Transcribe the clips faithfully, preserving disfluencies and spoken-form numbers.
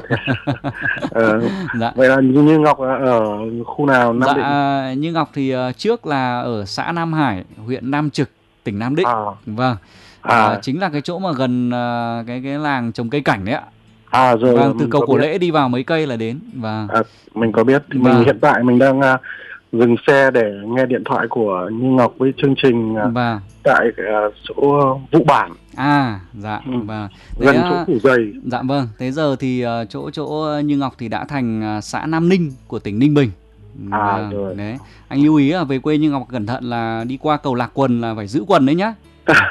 Ờ, Dạ. vậy là như, như Ngọc ở ở khu nào Nam Định? Dạ, Như Ngọc thì ờ, trước là ở xã Nam Hải, huyện Nam Trực, tỉnh Nam Định. À, Vâng. Ờ, à, chính là cái chỗ mà gần ờ, cái cái làng trồng cây cảnh đấy ạ. à rồi, Vâng, rồi từ mình cầu có Cổ biết. Lễ đi vào mấy cây là đến. Vâng. À, mình có biết. Thì mình Vâng. hiện tại mình đang à, dừng xe để nghe điện thoại của Như Ngọc với chương trình à, Vâng. tại à, chỗ Vụ Bản, À, dạ, ừ, vâng. Thế gần chỗ ờ, Phủ Giày. dạ vâng, thế giờ thì ờ, chỗ chỗ Như Ngọc thì đã thành ờ, xã Nam Ninh của tỉnh Ninh Bình. À Vâng, rồi. đấy. Anh lưu ý là về quê Như Ngọc cẩn thận là đi qua cầu Lạc Quần là phải giữ quần đấy nhá.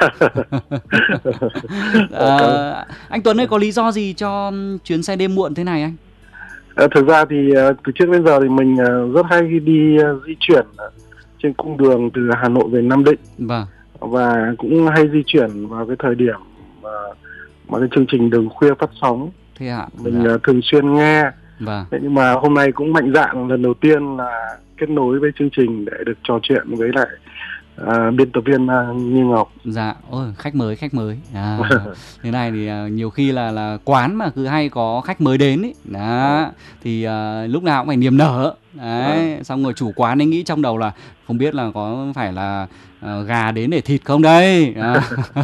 Cảm- Ờ, anh Tuấn ơi, có lý do gì cho chuyến xe đêm muộn thế này anh? Ờ, thực ra thì ờ, từ trước đến giờ thì mình ờ, rất hay đi ờ, di chuyển ờ, trên cung đường từ Hà Nội về Nam Định, Vâng, và cũng hay di chuyển vào cái thời điểm mà, mà cái chương trình Đường Khuya phát sóng. thế ạ. Mình Dạ, ờ, thường xuyên nghe. vâng. Thế nhưng mà hôm nay cũng mạnh dạn lần đầu tiên là kết nối với chương trình để được trò chuyện với lại ờ, biên tập viên ờ, Như Ngọc. Dạ, ôi khách mới khách mới. À, thế này thì à, nhiều khi là là quán mà cứ hay có khách mới đến ấy, đó thì à, lúc nào cũng phải niềm nở. Đấy, xong rồi chủ quán ấy nghĩ trong đầu là không biết là có phải là à, gà đến để thịt không đây. À.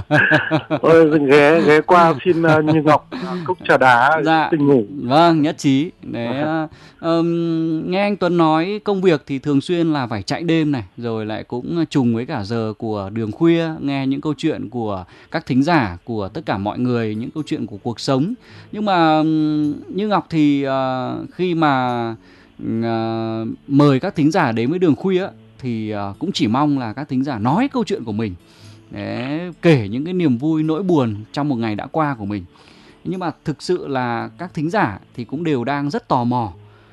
Ôi, ghé ghé qua xin ờ, Như Ngọc ờ, cốc trà đá Dạ, tỉnh ngủ. vâng, nhất trí. Đấy, à, ừm, nghe anh Tuấn nói công việc thì thường xuyên là phải chạy đêm này, rồi lại cũng trùng với cả giờ của Đường Khuya, nghe những câu chuyện của các thính giả, của tất cả mọi người, những câu chuyện của cuộc sống. Nhưng mà ừm, Như Ngọc thì à, khi mà à, mời các thính giả đến với Đường Khuya thì à, cũng chỉ mong là các thính giả nói câu chuyện của mình, để kể những cái niềm vui nỗi buồn trong một ngày đã qua của mình. Nhưng mà thực sự là các thính giả thì cũng đều đang rất tò mò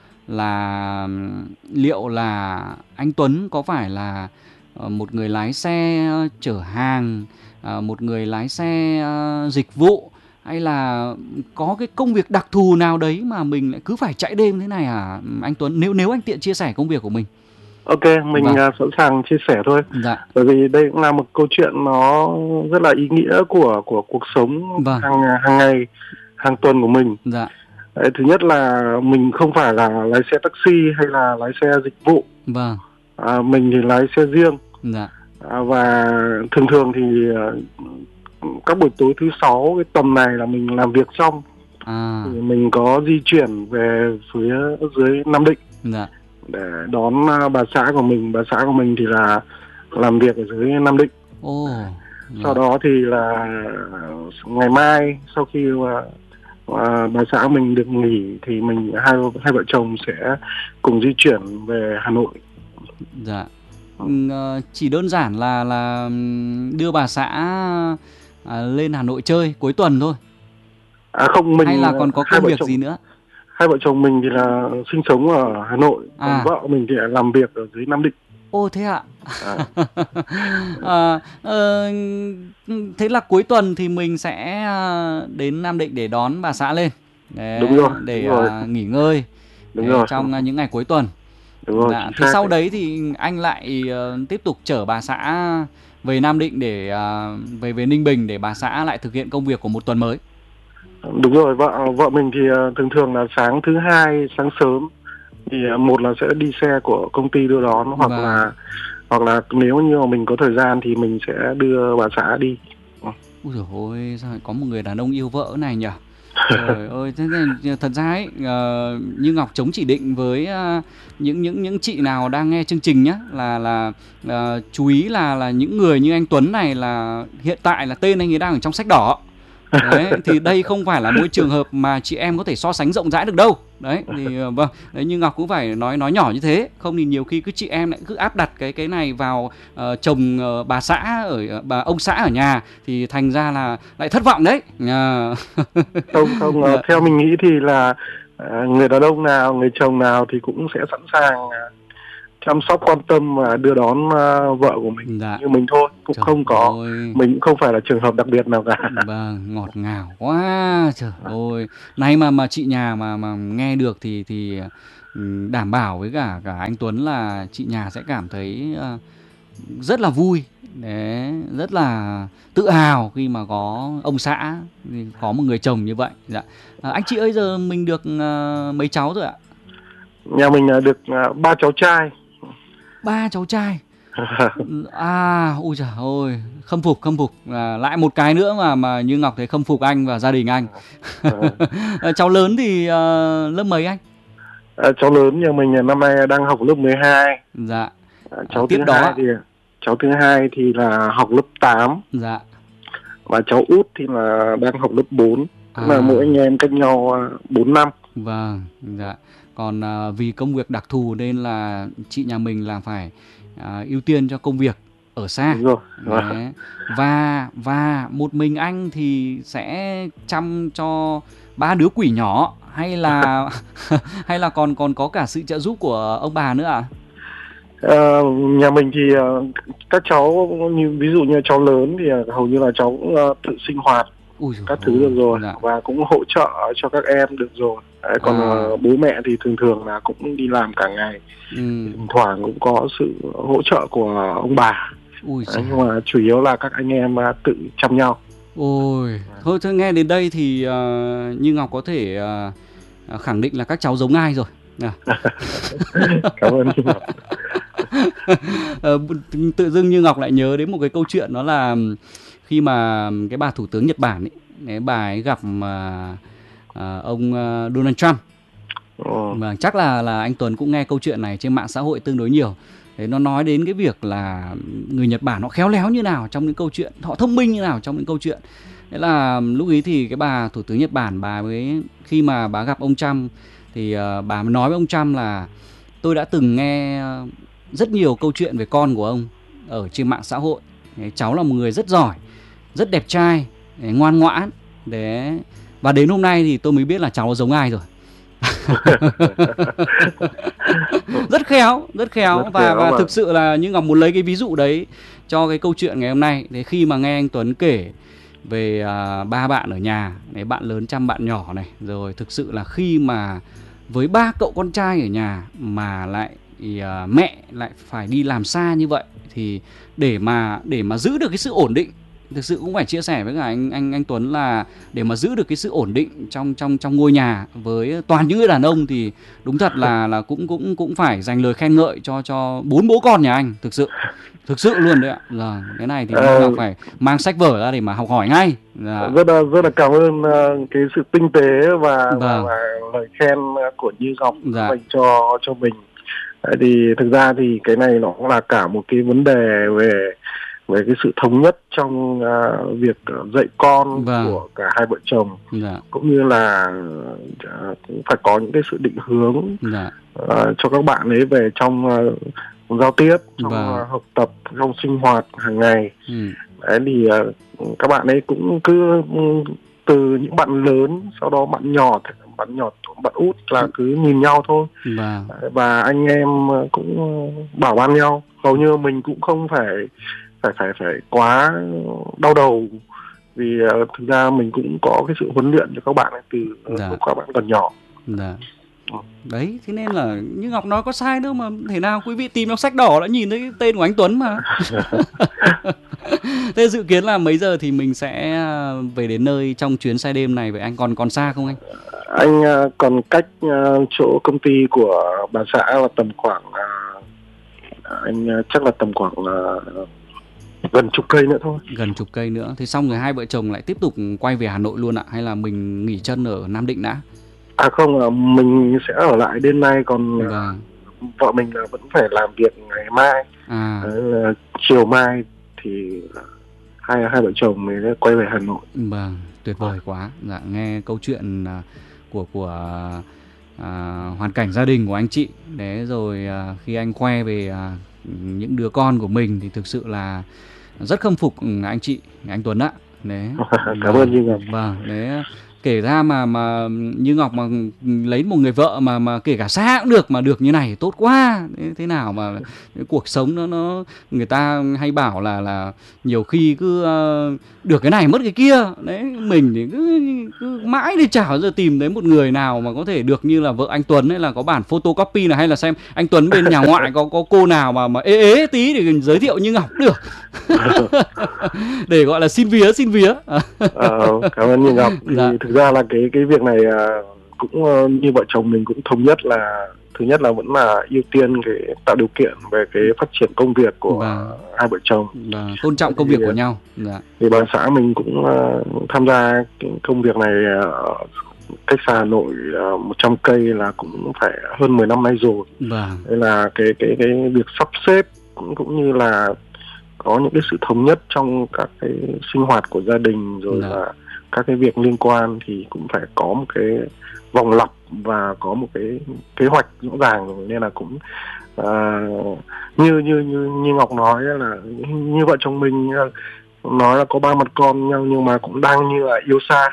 là liệu là anh Tuấn có phải là ờ, một người lái xe chở hàng, ờ, một người lái xe ờ, dịch vụ, hay là có cái công việc đặc thù nào đấy mà mình lại cứ phải chạy đêm thế này hả anh Tuấn? Nếu nếu anh tiện chia sẻ công việc của mình. Ok, mình Vâng, à, sẵn sàng chia sẻ thôi. dạ, Bởi vì đây cũng là một câu chuyện nó rất là ý nghĩa của của cuộc sống vâng, hàng hàng ngày, hàng tuần của mình. dạ, Đấy, thứ nhất là mình không phải là lái xe taxi hay là lái xe dịch vụ, vâng, à, mình thì lái xe riêng. dạ, À, và thường thường thì à, các buổi tối thứ sáu cái tầm này là mình làm việc xong à, thì mình có di chuyển về phía dưới Nam Định dạ, để đón à, bà xã của mình. Bà xã của mình thì là làm việc ở dưới Nam Định. ô, Sau dạ, đó thì là ngày mai sau khi mà, à, bà xã mình được nghỉ thì mình hai hai vợ chồng sẽ cùng di chuyển về Hà Nội. dạ. Ừ, ờ, chỉ đơn giản là là ừm, đưa bà xã à, lên Hà Nội chơi cuối tuần thôi, À không, hay mình là còn có hai công vợ việc chồng gì nữa? hai vợ chồng mình thì là sinh sống ở Hà Nội, còn À, vợ mình thì lại làm việc ở dưới Nam Định. ô thế ạ. À, À, ờ, thế là cuối tuần thì mình sẽ à, đến Nam Định để đón bà xã lên, đúng để rồi, đúng để rồi, à, nghỉ ngơi đúng để rồi, trong à, những ngày cuối tuần. đúng rồi, Dạ, chính thế xác sau đấy. đấy thì anh lại ờ, tiếp tục chở bà xã về Nam Định để ờ, về về Ninh Bình để bà xã lại thực hiện công việc của một tuần mới. Đúng rồi, vợ vợ mình thì à, thường thường là sáng thứ hai sáng sớm thì à, một là sẽ đi xe của công ty đưa đón, hoặc Và là hoặc là nếu như mà mình có thời gian thì mình sẽ đưa bà xã đi. ui dồi ôi, sao lại có một người đàn ông yêu vợ này nhỉ? Trời ơi, thế này, thật ra ấy, ờ, Như Ngọc chống chỉ định với ờ, những những những chị nào đang nghe chương trình nhá, là là ờ, chú ý là là những người như anh Tuấn này là hiện tại là tên anh ấy đang ở trong sách đỏ. Đấy, thì đây không phải là một trường hợp mà chị em có thể so sánh rộng rãi được đâu. Đấy, thì ờ, vâng, đấy, như Ngọc cũng phải nói nói nhỏ như thế, không thì nhiều khi cứ chị em lại cứ áp đặt cái cái này vào ờ, chồng ờ, bà xã ở ờ, bà ông xã ở nhà thì thành ra là lại thất vọng đấy. À. Không, không, à, Dạ, theo mình nghĩ thì là à, người đàn ông nào, người chồng nào thì cũng sẽ sẵn sàng à, chăm sóc, quan tâm và đưa đón à, vợ của mình dạ, như mình thôi, cũng trời không có, ơi. mình cũng không phải là trường hợp đặc biệt nào cả. Vâng, ngọt ngào quá trời ơi. Này mà mà chị nhà mà mà nghe được thì thì ừm, đảm bảo với cả cả anh Tuấn là chị nhà sẽ cảm thấy ờ, rất là vui, đấy, rất là tự hào khi mà có ông xã, có một người chồng như vậy. Dạ. À, anh chị ơi, giờ mình được uh, mấy cháu rồi ạ? Nhà mình được uh, ba cháu trai. Ba cháu trai. À, ui trời ơi, khâm phục, khâm phục. À, lại một cái nữa mà mà Như Ngọc thấy khâm phục anh và gia đình anh. Cháu lớn thì uh, lớp mấy anh? À, cháu lớn nhà mình năm nay đang học lớp mười hai. Dạ. À, cháu à, tiếp thứ đó hai thì cháu thứ hai thì là học lớp tám. Dạ. Và cháu út thì là đang học lớp bốn. Tức à. là mỗi anh em cách nhau bốn năm. Vâng, dạ. Còn uh, vì công việc đặc thù nên là chị nhà mình là phải uh, ưu tiên cho công việc ở xa. Đúng rồi. Đấy. Và và một mình anh thì sẽ chăm cho ba đứa quỷ nhỏ hay là hay là còn còn có cả sự trợ giúp của ông bà nữa ạ? À, nhà mình thì uh, các cháu như ví dụ như cháu lớn thì uh, hầu như là cháu cũng uh, tự sinh hoạt các thứ được rồi. Dạ. Và cũng hỗ trợ cho các em được rồi. Đấy, còn à. uh, bố mẹ thì thường thường là cũng đi làm cả ngày. Ừ. Thỉnh thoảng cũng có sự hỗ trợ của ông bà. Ui. Đấy, nhưng mà chủ yếu là các anh em uh, tự chăm nhau. Ôi, thôi thôi nghe đến đây thì uh, Như Ngọc có thể uh, khẳng định là các cháu giống ai rồi. À. Cảm ơn Như Ngọc. uh, tự dưng Như Ngọc lại nhớ đến một cái câu chuyện, đó là khi mà cái bà thủ tướng Nhật Bản ấy, cái bà ấy gặp uh, uh, ông uh, Donald Trump. Oh. Và chắc là là anh Tuấn cũng nghe câu chuyện này trên mạng xã hội tương đối nhiều. Thế nó nói đến cái việc là người Nhật Bản họ khéo léo như nào trong những câu chuyện, họ thông minh như nào trong những câu chuyện. Thế là lúc ấy thì cái bà thủ tướng Nhật Bản, bà ấy khi mà bà gặp ông Trump thì uh, bà mới nói với ông Trump là tôi đã từng nghe rất nhiều câu chuyện về con của ông ở trên mạng xã hội. Đấy, cháu là một người rất giỏi, rất đẹp trai, ngoan ngoãn. Đấy. Và đến hôm nay thì tôi mới biết là cháu giống ai rồi. Rất khéo, rất khéo. Rất và, khéo và mà. Thực sự là Như Ngọc muốn lấy cái ví dụ đấy cho cái câu chuyện ngày hôm nay. Thế khi mà nghe anh Tuấn kể về uh, ba bạn ở nhà, đấy, bạn lớn chăm bạn nhỏ này, rồi thực sự là khi mà với ba cậu con trai ở nhà mà lại uh, mẹ lại phải đi làm xa như vậy, thì để mà để mà giữ được cái sự ổn định, thực sự cũng phải chia sẻ với cả anh anh anh Tuấn là để mà giữ được cái sự ổn định trong trong trong ngôi nhà với toàn những người đàn ông thì đúng thật là là cũng cũng cũng phải dành lời khen ngợi cho cho bốn bố con nhà anh, thực sự thực sự luôn đấy ạ. Là cái này thì à, phải mang sách vở ra để mà học hỏi ngay. Là... rất là rất là cảm ơn uh, cái sự tinh tế và, vâng. và, và lời khen của Như Ngọc dạ. dành cho cho mình. Thì thực ra thì cái này nó cũng là cả một cái vấn đề về về cái sự thống nhất trong uh, việc dạy con vâng. của cả hai vợ chồng, dạ. cũng như là uh, cũng phải có những cái sự định hướng dạ. uh, cho các bạn ấy về trong uh, giao tiếp, trong vâng. uh, học tập, trong sinh hoạt hàng ngày. Ừ. Đấy thì uh, các bạn ấy cũng cứ um, từ những bạn lớn, sau đó bạn nhỏ, bạn nhỏ, bạn út là cứ nhìn nhau thôi. Vâng. Và anh em cũng bảo ban nhau. Hầu như mình cũng không phải phải phải phải quá đau đầu, vì uh, thực ra mình cũng có cái sự huấn luyện cho các bạn ấy từ dạ. lúc các bạn còn nhỏ. Dạ. Đấy, thế nên là như Ngọc nói có sai đâu mà thể nào quý vị tìm trong sách đỏ đã nhìn thấy cái tên của anh Tuấn mà. Thế dự kiến là mấy giờ thì mình sẽ về đến nơi trong chuyến xe đêm này, vậy anh còn còn xa không anh? Anh uh, còn cách uh, chỗ công ty của bà xã là tầm khoảng uh, anh uh, chắc là tầm khoảng uh, gần chục cây nữa thôi. Gần chục cây nữa. Thế xong rồi hai vợ chồng lại tiếp tục quay về Hà Nội luôn ạ? Hay là mình nghỉ chân ở Nam Định đã? À không, mình sẽ ở lại đêm nay, còn vâng. vợ mình là vẫn phải làm việc ngày mai. À. Đấy, chiều mai thì hai hai vợ chồng mình sẽ quay về Hà Nội. Vâng, tuyệt vời quá. Dạ, nghe câu chuyện của của à, hoàn cảnh gia đình của anh chị. Đấy, rồi à, khi anh khoe về à, những đứa con của mình thì thực sự là rất khâm phục anh chị, anh Tuấn ạ. Đấy. Cảm ơn Như Ngọc. Vâng, đấy. kể ra mà mà như Ngọc mà lấy một người vợ mà mà kể cả xa cũng được, mà được như này tốt quá. Thế, thế nào mà cuộc sống nó nó người ta hay bảo là là nhiều khi cứ uh, được cái này mất cái kia đấy, mình thì cứ, cứ mãi đi chả bao giờ tìm thấy một người nào mà có thể được như là vợ anh Tuấn, hay là có bản photocopy là, hay là xem anh Tuấn bên nhà ngoại có có cô nào mà mà ế ế tí để giới thiệu như Ngọc được. Để gọi là xin vía xin vía. Ờ, cảm ơn như Ngọc. Thì dạ. Thực ra là cái cái việc này cũng như vợ chồng mình cũng thống nhất là thứ nhất là vẫn là ưu tiên cái tạo điều kiện về cái phát triển công việc của và, hai vợ chồng và tôn trọng công thì, việc của nhau. Dạ. Thì bà xã mình cũng uh, tham gia cái công việc này uh, cách xa Hà Nội uh, một trăm cây là cũng phải hơn mười năm nay rồi. Vâng. Đây là cái cái cái việc sắp xếp cũng cũng như là có những cái sự thống nhất trong các cái sinh hoạt của gia đình, rồi dạ. là các cái việc liên quan thì cũng phải có một cái vòng lặp và có một cái kế hoạch rõ ràng rồi. Nên là cũng uh, như như như như Ngọc nói là như vợ chồng mình nói là có ba mặt con nhau nhưng mà cũng đang như là yêu xa.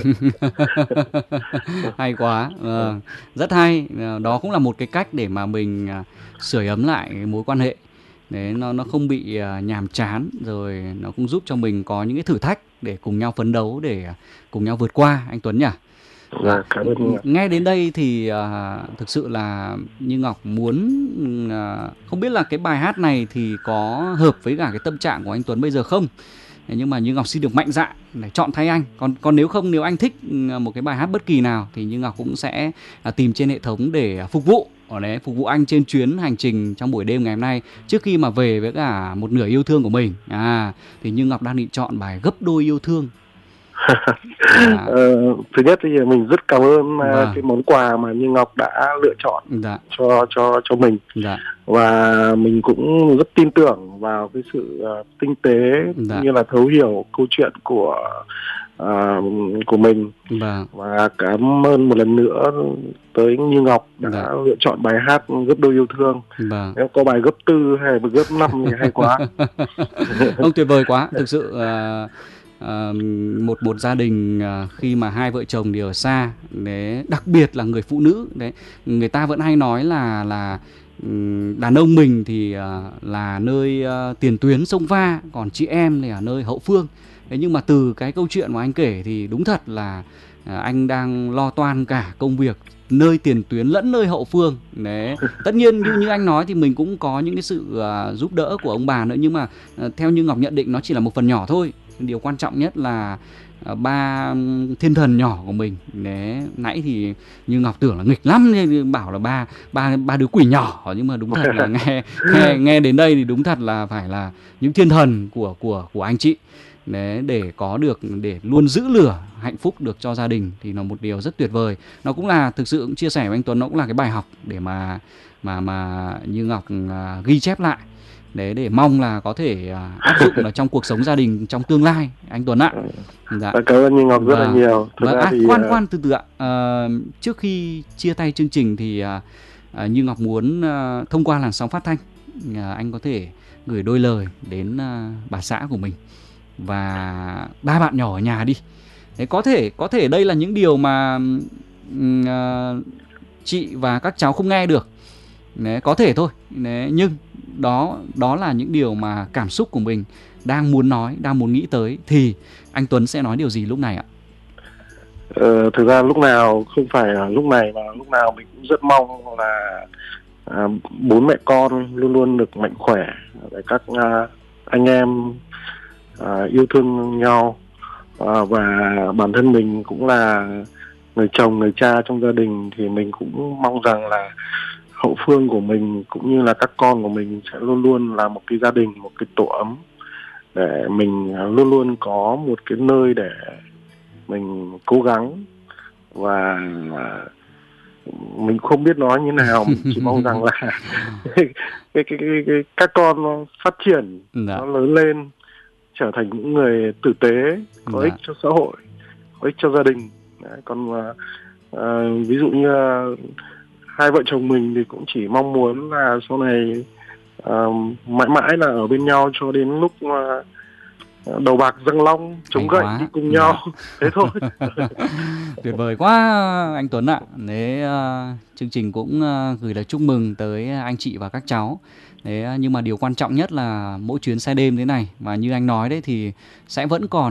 Hay quá, à, rất hay. Đó cũng là một cái cách để mà mình sưởi ấm lại mối quan hệ. Đấy, nó nó không bị uh, nhàm chán, rồi nó cũng giúp cho mình có những cái thử thách để cùng nhau phấn đấu, để uh, cùng nhau vượt qua, anh Tuấn nhỉ? Dạ, cảm ơn. Nghe đến đây thì uh, thực sự là như Ngọc muốn uh, không biết là cái bài hát này thì có hợp với cả cái tâm trạng của anh Tuấn bây giờ không? Nhưng mà Như Ngọc xin được mạnh dạn để chọn thay anh. Còn còn nếu không, nếu anh thích một cái bài hát bất kỳ nào thì Như Ngọc cũng sẽ uh, tìm trên hệ thống để phục vụ. Ở đấy, phục vụ anh trên chuyến hành trình trong buổi đêm ngày hôm nay, trước khi mà về với cả một nửa yêu thương của mình. À, thì Như Ngọc đang định chọn bài Gấp Đôi Yêu Thương. À. ờ, thứ nhất thì mình rất cảm ơn vâng. cái món quà mà Như Ngọc đã lựa chọn dạ. cho cho cho mình. Dạ. Và mình cũng rất tin tưởng vào cái sự uh, tinh tế dạ. như là thấu hiểu câu chuyện của uh, của mình. Vâng. Và cảm ơn một lần nữa tới Như Ngọc đã dạ. lựa chọn bài hát Gấp Đôi Yêu Thương. Vâng. Nếu có bài gấp tư hay gấp năm thì hay quá. Ông tuyệt vời quá, thực sự. Uh... Uh, một một gia đình uh, khi mà hai vợ chồng đều ở xa đấy, đặc biệt là người phụ nữ đấy, người ta vẫn hay nói là là um, đàn ông mình thì uh, là nơi uh, tiền tuyến sông pha, còn chị em thì ở nơi hậu phương. Thế nhưng mà từ cái câu chuyện mà anh kể thì đúng thật là uh, anh đang lo toan cả công việc nơi tiền tuyến lẫn nơi hậu phương đấy. Tất nhiên như như anh nói thì mình cũng có những cái sự uh, giúp đỡ của ông bà nữa, nhưng mà uh, theo như Ngọc nhận định nó chỉ là một phần nhỏ thôi. Điều quan trọng nhất là uh, ba thiên thần nhỏ của mình đấy. Nãy thì như Ngọc tưởng là nghịch lắm nên bảo là ba ba ba đứa quỷ nhỏ, nhưng mà đúng thật là nghe nghe nghe đến đây thì đúng thật là phải là những thiên thần của của của anh chị đấy, để có được, để luôn giữ lửa hạnh phúc được cho gia đình thì là một điều rất tuyệt vời. Nó cũng là thực sự cũng chia sẻ với anh Tuấn, nó cũng là cái bài học để mà mà mà như Ngọc uh, ghi chép lại để để mong là có thể uh, áp dụng là trong cuộc sống gia đình trong tương lai, anh Tuấn ạ. Dạ. Cảm ơn Như Ngọc rất và, là nhiều. Và, à, thì, khoan khoan từ từ ạ. Uh, trước khi chia tay chương trình thì uh, uh, Như Ngọc muốn uh, thông qua làn sóng phát thanh, uh, anh có thể gửi đôi lời đến uh, bà xã của mình và ba bạn nhỏ ở nhà đi. Đấy, có thể có thể đây là những điều mà uh, chị và các cháu không nghe được. Đấy, có thể thôi. Đấy, nhưng đó đó là những điều mà cảm xúc của mình đang muốn nói, đang muốn nghĩ tới, thì anh Tuấn sẽ nói điều gì lúc này ạ? Ờ, thực ra lúc nào không phải là lúc này mà lúc nào mình cũng rất mong là à, bốn mẹ con luôn luôn được mạnh khỏe, để các à, anh em à, yêu thương nhau, à, và bản thân mình cũng là người chồng, người cha trong gia đình thì mình cũng mong rằng là hậu phương của mình cũng như là các con của mình sẽ luôn luôn là một cái gia đình, một cái tổ ấm, để mình luôn luôn có một cái nơi để mình cố gắng. Và mình không biết nói như nào, mình chỉ mong rằng là cái, cái, cái, cái, cái, các con nó phát triển, dạ. nó lớn lên trở thành những người tử tế, có dạ. ích cho xã hội, có ích cho gia đình. Đấy, còn uh, ví dụ như uh, hai vợ chồng mình thì cũng chỉ mong muốn là sau này uh, mãi mãi là ở bên nhau cho đến lúc uh, đầu bạc răng long, chống gậy đi cùng nhau. Thế thôi. Tuyệt vời quá anh Tuấn ạ. Thế uh, chương trình cũng uh, gửi lời chúc mừng tới anh chị và các cháu. Thế nhưng mà điều quan trọng nhất là mỗi chuyến xe đêm thế này, và như anh nói đấy thì sẽ vẫn còn